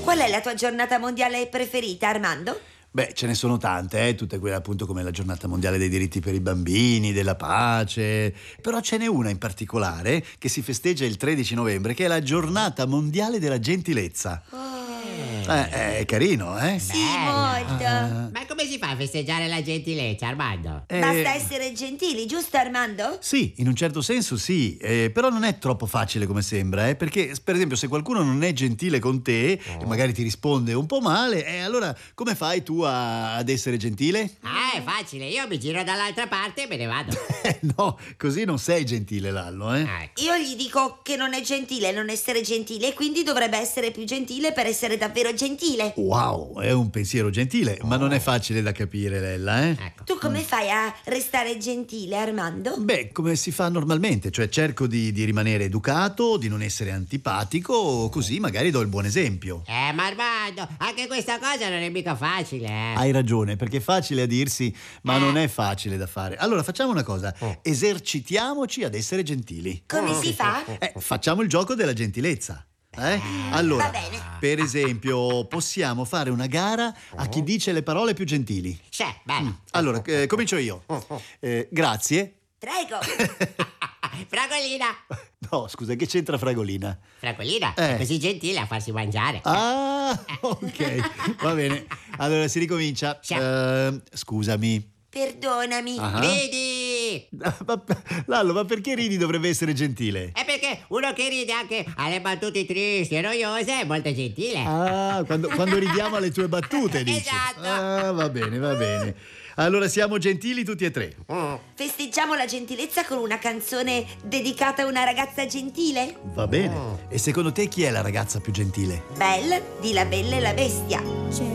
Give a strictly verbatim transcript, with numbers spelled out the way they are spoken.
Qual è la tua giornata mondiale preferita, Armando? Beh, ce ne sono tante, eh? Tutte quelle appunto come la giornata mondiale dei diritti per i bambini, della pace. Però ce n'è una in particolare che si festeggia il tredici novembre, che è la giornata mondiale della gentilezza. Oh. Eh, è carino, eh? Sì, Bella. molto. Ah. Ma come si fa a festeggiare la gentilezza, Armando? Eh, Basta essere gentili, giusto, Armando? Sì, in un certo senso sì, eh, però non è troppo facile come sembra, eh, perché per esempio se qualcuno non è gentile con te e magari ti risponde un po' male, eh, allora come fai tu a- ad essere gentile? Ah, è facile, io mi giro dall'altra parte e me ne vado. Eh, no, così non sei gentile, Lallo, eh? Ah, ecco. Io gli dico che non è gentile non essere gentile e quindi dovrebbe essere più gentile per essere davvero gentile. Wow, è un pensiero gentile, ma non è facile da capire, Lella, eh? Ecco. Tu come fai a restare gentile, Armando? Beh, come si fa normalmente, cioè cerco di, di rimanere educato, di non essere antipatico, così magari do il buon esempio. Eh, ma Armando, anche questa cosa non è mica facile, eh. Hai ragione, perché è facile a dirsi, ma Eh. non è facile da fare. Allora facciamo una cosa, esercitiamoci ad essere gentili. Come si fa? Eh, facciamo il gioco della gentilezza. Eh? Allora, Va bene. per esempio, possiamo fare una gara a chi dice le parole più gentili. Sì, bello. Allora, eh, comincio io. Eh, grazie. Prego. Fragolina. No, scusa, che c'entra Fragolina? Fragolina, Eh. è così gentile a farsi mangiare. Ah, ok, va bene. Allora si ricomincia. Sì. Eh, scusami. Perdonami. Ah. Ridi! Ma- Lallo, ma perché ridi dovrebbe essere gentile? È perché uno che ride anche alle battute tristi e noiose è molto gentile. Ah, quando, quando ridiamo alle tue battute, dici. Esatto. Ah, va bene, va bene. Allora siamo gentili tutti e tre. Mm. Festeggiamo la gentilezza con una canzone dedicata a una ragazza gentile? Va bene. E secondo te chi è la ragazza più gentile? Belle di La Bella e la Bestia.